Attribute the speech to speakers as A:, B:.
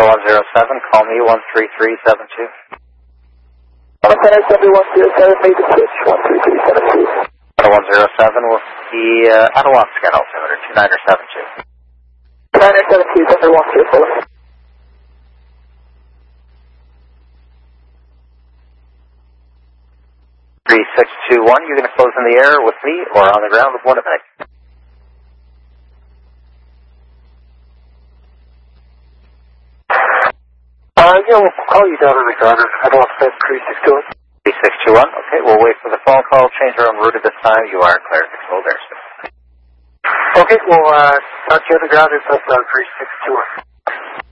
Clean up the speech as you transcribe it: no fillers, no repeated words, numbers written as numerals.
A: 107, call me 13372.
B: Center 7107, made the switch, 13372.
A: 107 with the Adawamscan altimeter, 2972.
B: 2972, Thunder 134.
A: 3621, you're going to close in the air with me or on the ground with Winnipeg.
B: We'll call you down on the ground. I don't want to say 3621.
A: 3621, okay, we'll wait for the phone call. Change our own route at this time. You are clear to control airspace.
B: Okay, we'll talk to you on the ground. It's up 3621.